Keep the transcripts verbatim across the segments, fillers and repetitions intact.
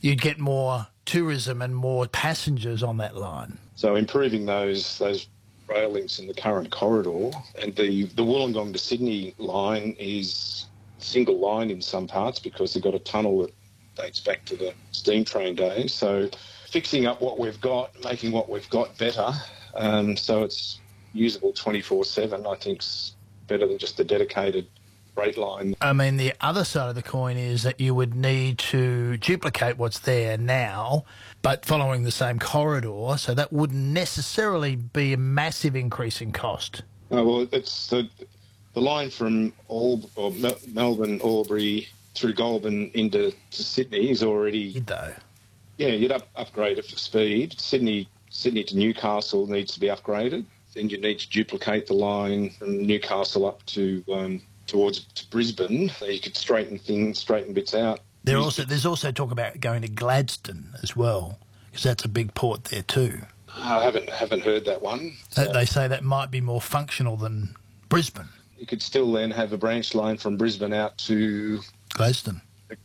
you'd get more tourism and more passengers on that line. So improving those those rail links in the current corridor, and the, the Wollongong to Sydney line is single line in some parts because they've got a tunnel that dates back to the steam train days. So fixing up what we've got, making what we've got better, um, so it's usable twenty-four seven, I think's better than just a dedicated freight line. I mean, the other side of the coin is that you would need to duplicate what's there now, but following the same corridor, so that wouldn't necessarily be a massive increase in cost. Oh, well, it's the the line from Al- or Mel- Melbourne, Albury through Goulburn into to Sydney is already... Though. Yeah, you'd up, upgrade it for speed. Sydney Sydney to Newcastle needs to be upgraded. Then you need to duplicate the line from Newcastle up to um, towards to Brisbane. So you could straighten things, straighten bits out. There also there's also talk about going to Gladstone as well, because that's a big port there too. I haven't haven't heard that one. So they say that might be more functional than Brisbane. You could still then have a branch line from Brisbane out to Gladstone,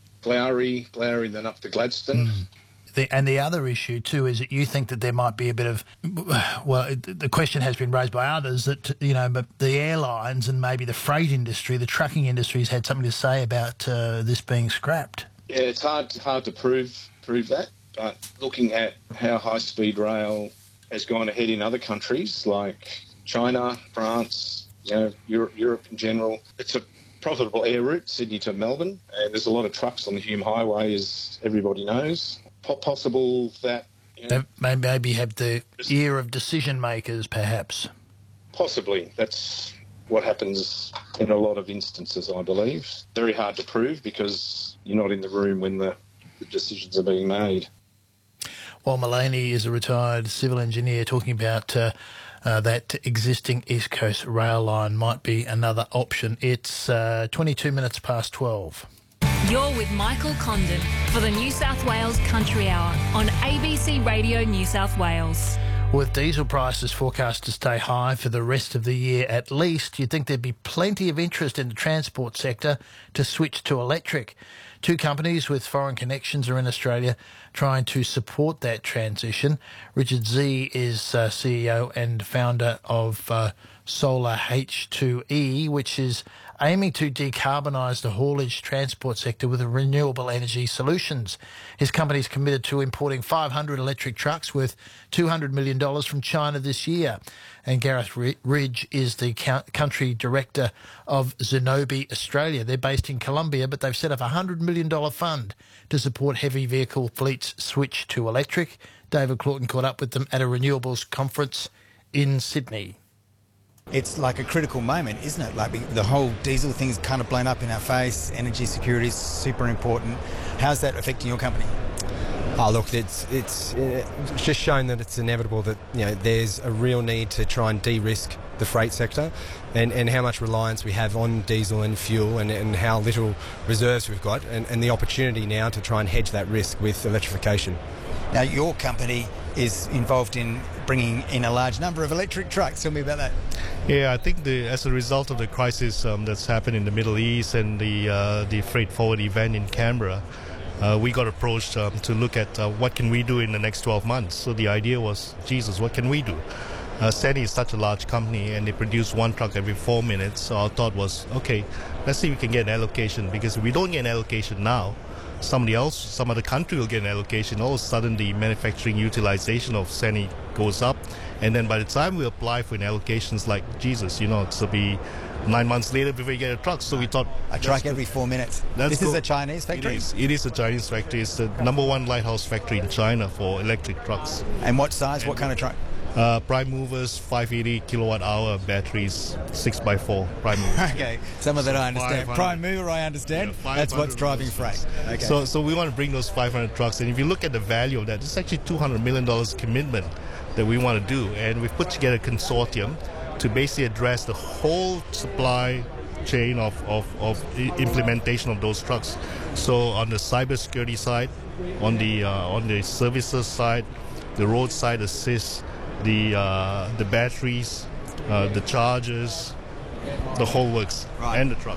Glowry, Glowry, then up to Gladstone. Mm. The, and the other issue too is that you think that there might be a bit of, well, the question has been raised by others that, you know, but the airlines and maybe the freight industry, the trucking industry has had something to say about uh, this being scrapped. Yeah, it's hard hard to prove prove that, but looking at how high speed rail has gone ahead in other countries like China, France, you know, Europe, Europe in general, it's a profitable air route, Sydney to Melbourne, and there's a lot of trucks on the Hume Highway, as everybody knows. Possible that... You know, maybe have the ear of decision makers, perhaps. Possibly. That's what happens in a lot of instances, I believe. Very hard to prove because you're not in the room when the, the decisions are being made. Well, Mullaney is a retired civil engineer talking about uh, uh, that existing East Coast rail line might be another option. It's uh, twenty-two minutes past twelve. You're with Michael Condon for the New South Wales Country Hour on A B C Radio New South Wales. With diesel prices forecast to stay high for the rest of the year at least, you'd think there'd be plenty of interest in the transport sector to switch to electric. Two companies with foreign connections are in Australia trying to support that transition. Richard Z is uh, C E O and founder of uh, Solar H two E, which is aiming to decarbonise the haulage transport sector with renewable energy solutions. His company is committed to importing five hundred electric trucks worth two hundred million dollars from China this year. And Gareth Ridge is the country director of Zenobi Australia. They're based in Colombia, but they've set up a one hundred million dollars fund to support heavy vehicle fleets switch to electric. David Claughton caught up with them at a renewables conference in Sydney. It's like a critical moment, isn't it? Like the whole diesel thing's kind of blown up in our face. Energy security is super important. How's that affecting your company? Oh, look, it's it's uh, just shown that it's inevitable that, you know, there's a real need to try and de-risk the freight sector and, and how much reliance we have on diesel and fuel and, and how little reserves we've got and, and the opportunity now to try and hedge that risk with electrification. Now, your company is involved in bringing in a large number of electric trucks. Tell me about that. Yeah, I think the, as a result of the crisis um, that's happened in the Middle East and the uh, the freight forward event in Canberra, uh, we got approached um, to look at uh, what can we do in the next twelve months. So the idea was, Jesus, what can we do? Uh, Sany is such a large company and they produce one truck every four minutes. So our thought was, okay, let's see if we can get an allocation, because if we don't get an allocation now, somebody else, some other country will get an allocation. All of a sudden, the manufacturing utilization of Sany goes up. And then by the time we apply for an allocations, like, Jesus, you know, it'll be nine months later before you get a truck. So we thought... A truck every four minutes. This go. is a Chinese factory? It is. It is a Chinese factory. It's the number one lighthouse factory in China for electric trucks. And what size? And what kind of truck? Uh, prime movers, five hundred eighty kilowatt hour batteries, six by four prime movers. Okay, some of that I understand. Prime mover, I understand. Yeah, That's what's driving freight. Okay. So, so we want to bring those five hundred trucks, and if you look at the value of that, it's actually two hundred million dollars commitment that we want to do, and we've put together a consortium to basically address the whole supply chain of, of, of implementation of those trucks. So on the cybersecurity side, on the uh, on the services side, the roadside assist, the uh, the batteries, uh, the chargers, the whole works, right. and the truck.